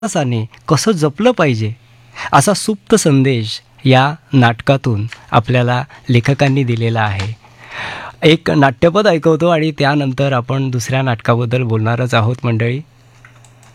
विश्वासाने कसं जपलं पाहिजे असा सुप्त संदेश या नाटकातून आपल्याला लेखकांनी दिलेला आहे. एक नाट्यपद ऐकवतो आणि त्यानंतर आपण दुसऱ्या नाटकाबद्दल बोलणारच आहोत मंडळी.